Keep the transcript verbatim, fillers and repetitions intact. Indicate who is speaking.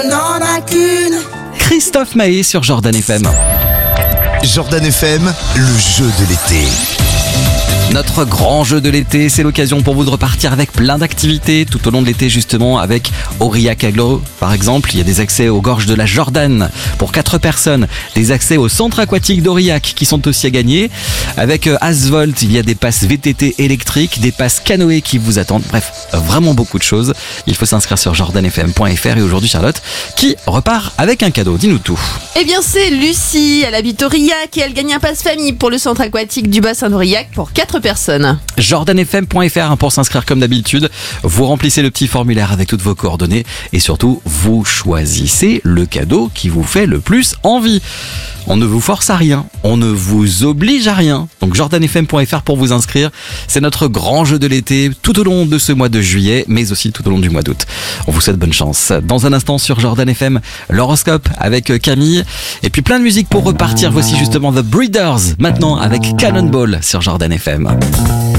Speaker 1: n'en a qu'une.
Speaker 2: Christophe Maé sur Jordan F M.
Speaker 3: Jordan F M, le jeu de l'été.
Speaker 2: Notre grand jeu de l'été, c'est l'occasion pour vous de repartir avec plein d'activités tout au long de l'été, justement, avec Aurillac Aglo par exemple. Il y a des accès aux gorges de la Jordan pour quatre personnes, des accès au centre aquatique d'Aurillac qui sont aussi à gagner. Avec Asvolt, il y a des passes V T T électriques, des passes canoë qui vous attendent. Bref, vraiment beaucoup de choses. Il faut s'inscrire sur jordan f m point f r. Et aujourd'hui, Charlotte, qui repart avec un cadeau? Dis-nous tout.
Speaker 4: Eh bien, c'est Lucie. Elle habite Aurillac et elle gagne un passe famille pour le centre aquatique du bassin d'Aurillac pour quatre personnes.
Speaker 2: jordan f m point f r pour s'inscrire comme d'habitude. Vous remplissez le petit formulaire avec toutes vos coordonnées et surtout, vous choisissez le cadeau qui vous fait le plus envie. On ne vous force à rien, on ne vous oblige à rien. Donc jordan f m point f r pour vous inscrire. C'est notre grand jeu de l'été tout au long de ce mois de juillet, mais aussi tout au long du mois d'août. On vous souhaite bonne chance. Dans un instant sur Jordan F M, l'horoscope avec Camille. Et puis plein de musique pour repartir. Voici justement The Breeders, maintenant avec Cannonball sur Jordan F M.